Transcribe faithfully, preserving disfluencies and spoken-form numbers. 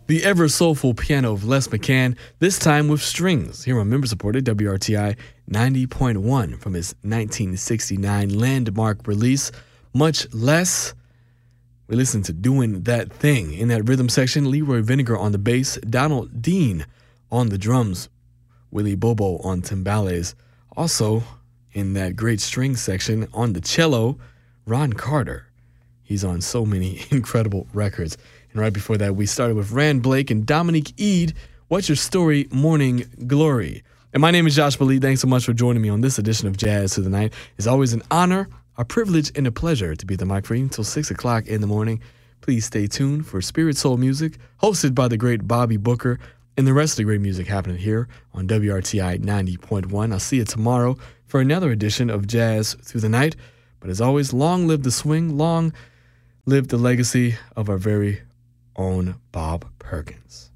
The ever-soulful piano of Les McCann, this time with strings, here on member-supported W R T I ninety point one from his nineteen sixty-nine landmark release, Much Less. We listened to Doing That Thing. In that rhythm section, Leroy Vinegar on the bass, Donald Dean on the drums, Willie Bobo on timbales. Also, in that great string section, on the cello, Ron Carter. He's on so many incredible records. And right before that, we started with Rand Blake and Dominique Eade, What's Your Story, Morning Glory. And my name is Josh Bali. Thanks so much for joining me on this edition of Jazz Through the Night. It's always an honor, a privilege, and a pleasure to be at the mic for you until six o'clock in the morning. Please stay tuned for Spirit Soul Music, hosted by the great Bobby Booker, and the rest of the great music happening here on W R T I ninety point one. I'll see you tomorrow for another edition of Jazz Through the Night. But as always, long live the swing, long live the legacy of our very own Bob Perkins.